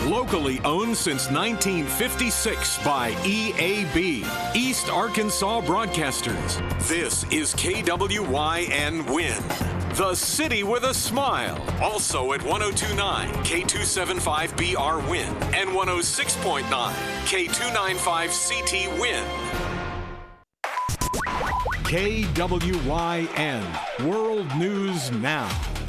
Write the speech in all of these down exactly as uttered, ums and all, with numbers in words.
Locally owned since nineteen fifty-six by E A B, East Arkansas Broadcasters. This is K W Y N Win, the city with a smile. Also at one oh two point nine K two seventy-five B R Win and one oh six point nine K two ninety-five C T Win. K W Y N, World News Now.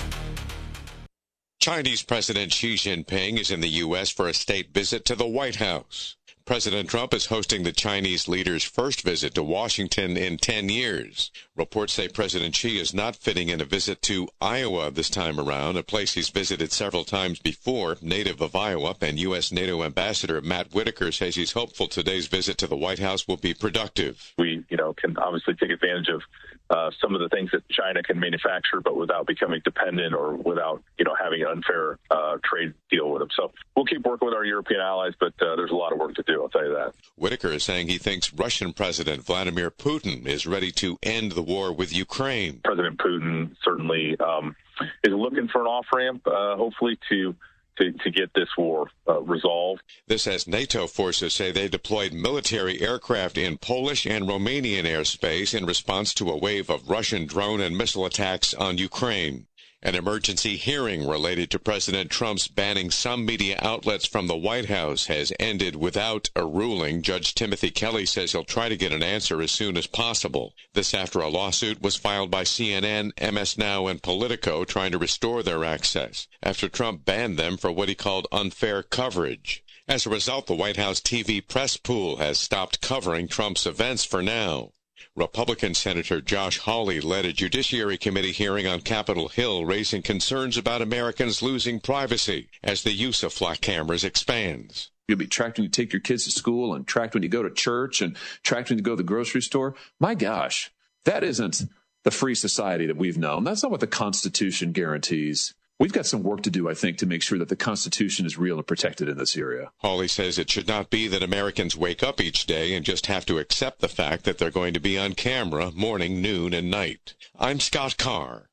Chinese President Xi Jinping is in the U S for a state visit to the White House. President Trump is hosting the Chinese leader's first visit to Washington in ten years. Reports say President Xi is not fitting in a visit to Iowa this time around, a place he's visited several times before. Native of Iowa and U S NATO Ambassador Matt Whitaker says he's hopeful today's visit to the White House will be productive. We, you know, can obviously take advantage of uh, some of the things that China can manufacture, but without becoming dependent or without, you know, having an unfair uh, trade deal with them. So we'll keep working with our European allies, but uh, there's a lot of work to do, I'll tell you that. Whitaker is saying he thinks Russian President Vladimir Putin is ready to end the war with Ukraine. President Putin certainly um, is looking for an off-ramp, uh, hopefully, to To, to get this war uh, resolved. This as NATO forces say they deployed military aircraft in Polish and Romanian airspace in response to a wave of Russian drone and missile attacks on Ukraine. An emergency hearing related to President Trump's banning some media outlets from the White House has ended without a ruling. Judge Timothy Kelly says he'll try to get an answer as soon as possible. This after a lawsuit was filed by C N N, M S Now, and Politico trying to restore their access after Trump banned them for what he called unfair coverage. As a result, the White House T V press pool has stopped covering Trump's events for now. Republican Senator Josh Hawley led a Judiciary Committee hearing on Capitol Hill, raising concerns about Americans losing privacy as the use of flat cameras expands. You'll be tracked when you take your kids to school and tracked when you go to church and tracked when you go to the grocery store. My gosh, that isn't the free society that we've known. That's not what the Constitution guarantees. We've got some work to do, I think, to make sure that the Constitution is real and protected in this area. Hawley says it should not be that Americans wake up each day and just have to accept the fact that they're going to be on camera morning, noon, and night. I'm Scott Carr.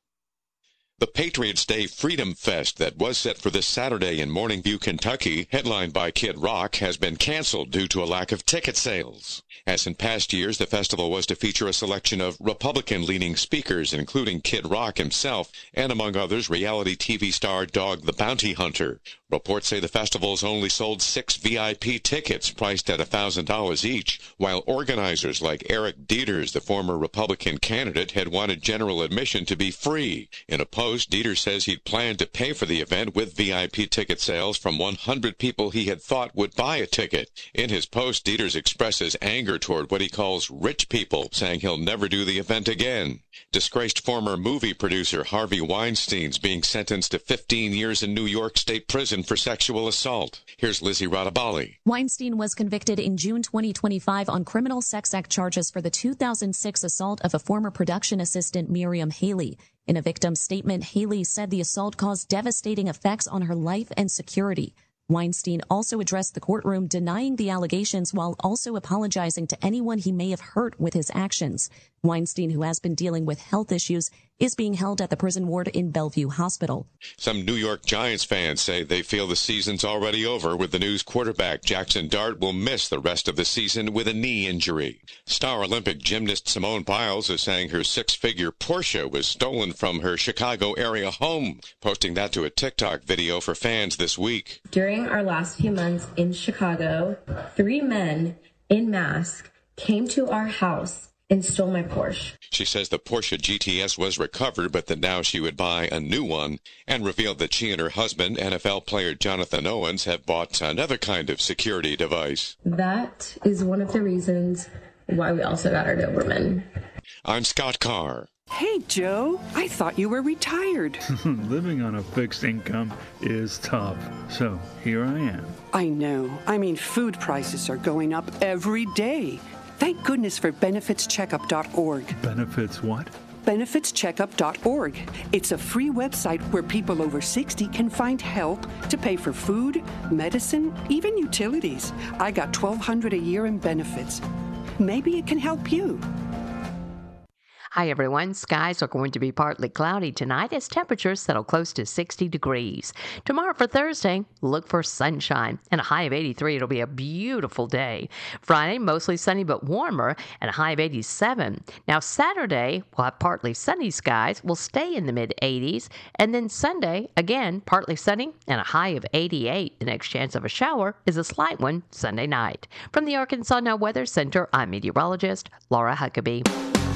The Patriots Day Freedom Fest that was set for this Saturday in Morning View, Kentucky, headlined by Kid Rock, has been canceled due to a lack of ticket sales. As in past years, the festival was to feature a selection of Republican-leaning speakers, including Kid Rock himself, and among others, reality T V star Dog the Bounty Hunter. Reports say the festivals only sold six V I P tickets priced at one thousand dollars each, while organizers like Eric Dieters, the former Republican candidate, had wanted general admission to be free. In a post, Dieters says he'd planned to pay for the event with V I P ticket sales from one hundred people he had thought would buy a ticket. In his post, Dieters expresses anger toward what he calls rich people, saying he'll never do the event again. Disgraced former movie producer Harvey Weinstein's being sentenced to fifteen years in New York State prison for sexual assault. Here's Lizzie Radabali. Weinstein was convicted in June twenty twenty-five on criminal sex act charges for the two thousand six assault of a former production assistant, Miriam Haley. In a victim statement, Haley said the assault caused devastating effects on her life and security. Weinstein also addressed the courtroom, denying the allegations while also apologizing to anyone he may have hurt with his actions. Weinstein, who has been dealing with health issues, is being held at the prison ward in Bellevue Hospital. Some New York Giants fans say they feel the season's already over with the news quarterback Jackson Dart will miss the rest of the season with a knee injury. Star Olympic gymnast Simone Biles is saying her six-figure Porsche was stolen from her Chicago area home, posting that to a TikTok video for fans this week. During our last few months in Chicago, three men in masks came to our house and stole my Porsche. She says the Porsche G T S was recovered, but that now she would buy a new one, and revealed that she and her husband, N F L player Jonathan Owens, have bought another kind of security device. That is one of the reasons why we also got our Doberman. I'm Scott Carr. Hey, Joe, I thought you were retired. Living on a fixed income is tough, so here I am. I know. I mean, food prices are going up every day. Thank goodness for benefits checkup dot org. Benefits what? benefits checkup dot org. It's a free website where people over sixty can find help to pay for food, medicine, even utilities. I got twelve hundred dollars a year in benefits. Maybe it can help you. Hi, everyone. Skies are going to be partly cloudy tonight as temperatures settle close to sixty degrees. Tomorrow for Thursday, look for sunshine and a high of eighty-three. It'll be a beautiful day. Friday, mostly sunny but warmer and a high of eighty-seven. Now, Saturday, we'll have partly sunny skies. We'll stay in the mid eighties. And then Sunday, again, partly sunny and a high of eighty-eight. The next chance of a shower is a slight one Sunday night. From the Arkansas Now Weather Center, I'm meteorologist Laura Huckabee.